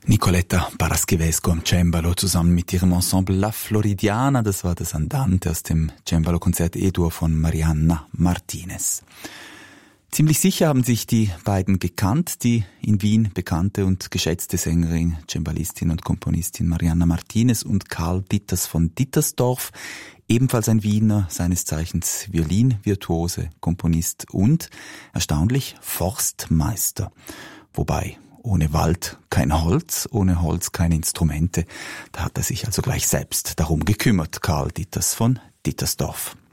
Nicoletta Paraschivescu am Cembalo zusammen mit ihrem Ensemble La Floridiana. Das war das Andante aus dem Cembalo-Konzert E-Dur von Marianna Martinez. Ziemlich sicher haben sich die beiden gekannt, die in Wien bekannte und geschätzte Sängerin, Cembalistin und Komponistin Marianna Martinez und Karl Ditters von Dittersdorf, ebenfalls ein Wiener, seines Zeichens Violinvirtuose, Komponist und, erstaunlich, Forstmeister. Wobei, ohne Wald kein Holz, ohne Holz keine Instrumente. Da hat er sich also gleich selbst darum gekümmert, Karl Ditters von Dittersdorf.